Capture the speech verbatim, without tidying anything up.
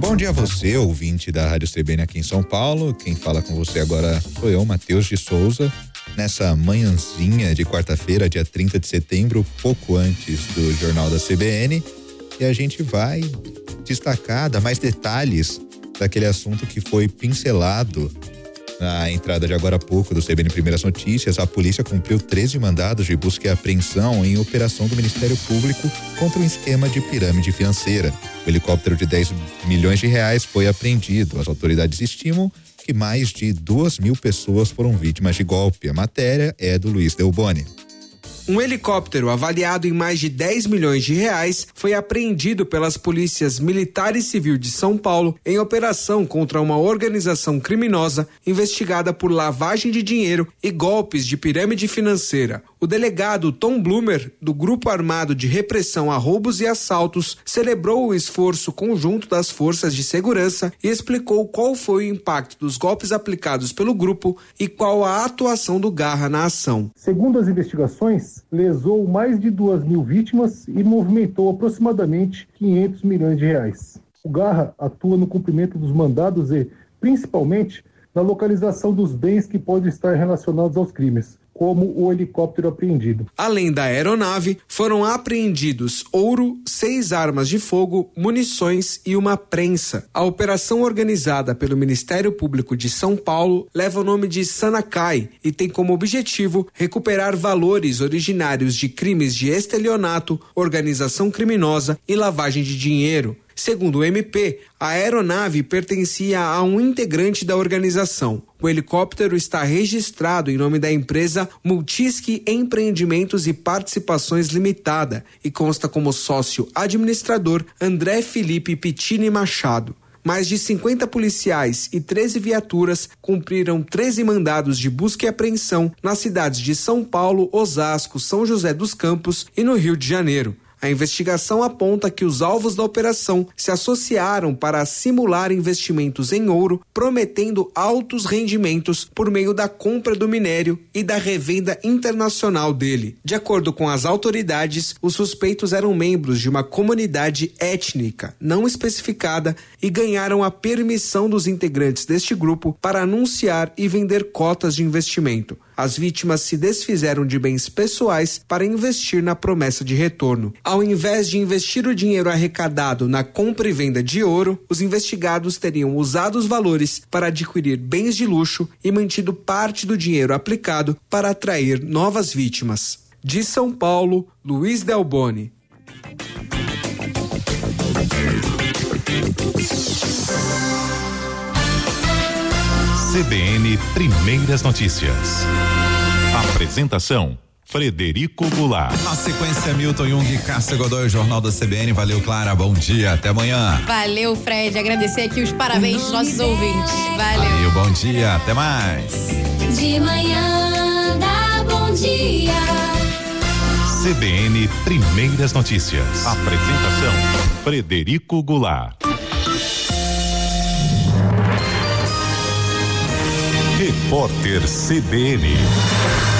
Bom dia a você, ouvinte da Rádio C B N aqui em São Paulo. Quem fala com você agora sou eu, Matheus de Souza. Nessa manhãzinha de quarta-feira, dia trinta de setembro, pouco antes do Jornal da C B N, e a gente vai destacar, dar mais detalhes daquele assunto que foi pincelado na entrada de agora há pouco do C B N Primeiras Notícias. A polícia cumpriu treze mandados de busca e apreensão em operação do Ministério Público contra um esquema de pirâmide financeira. O helicóptero de dez milhões de reais foi apreendido. As autoridades estimam que mais de duas mil pessoas foram vítimas de golpe. A matéria é do Luiz Delboni. Um helicóptero avaliado em mais de dez milhões de reais foi apreendido pelas polícias militar e civil de São Paulo em operação contra uma organização criminosa investigada por lavagem de dinheiro e golpes de pirâmide financeira. O delegado Tom Blumer, do Grupo Armado de Repressão a Roubos e Assaltos, celebrou o esforço conjunto das forças de segurança e explicou qual foi o impacto dos golpes aplicados pelo grupo e qual a atuação do Garra na ação. Segundo as investigações, lesou mais de duas mil vítimas e movimentou aproximadamente quinhentos milhões de reais. O Garra atua no cumprimento dos mandados e, principalmente, na localização dos bens que podem estar relacionados aos crimes, como o helicóptero apreendido. Além da aeronave, foram apreendidos ouro, seis armas de fogo, munições e uma prensa. A operação organizada pelo Ministério Público de São Paulo leva o nome de Sanacai e tem como objetivo recuperar valores originários de crimes de estelionato, organização criminosa e lavagem de dinheiro. Segundo o M P, a aeronave pertencia a um integrante da organização. O helicóptero está registrado em nome da empresa Multisky Empreendimentos e Participações Limitada e consta como sócio administrador André Felipe Pittini Machado. Mais de cinquenta policiais e treze viaturas cumpriram treze mandados de busca e apreensão nas cidades de São Paulo, Osasco, São José dos Campos e no Rio de Janeiro. A investigação aponta que os alvos da operação se associaram para simular investimentos em ouro, prometendo altos rendimentos por meio da compra do minério e da revenda internacional dele. De acordo com as autoridades, os suspeitos eram membros de uma comunidade étnica não especificada e ganharam a permissão dos integrantes deste grupo para anunciar e vender cotas de investimento. As vítimas se desfizeram de bens pessoais para investir na promessa de retorno. Ao invés de investir o dinheiro arrecadado na compra e venda de ouro, os investigados teriam usado os valores para adquirir bens de luxo e mantido parte do dinheiro aplicado para atrair novas vítimas. De São Paulo, Luiz Delboni. C B N Primeiras Notícias. Apresentação: Frederico Goulart. Na sequência, Milton Jung e Cássia Godoy, o Jornal da C B N. Valeu, Clara. Bom dia. Até amanhã. Valeu, Fred. Agradecer aqui os parabéns dos nossos ouvintes. Valeu. Valeu, bom dia. Até mais. De manhã, dá bom dia. C B N Primeiras Notícias. Apresentação: Frederico Goulart. Repórter C B N.